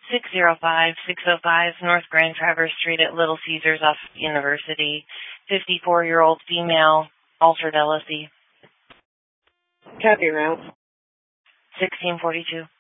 605 North Grand Traverse Street at Little Caesars off University. 54-year-old female, altered LSE. Copy, route. 1642.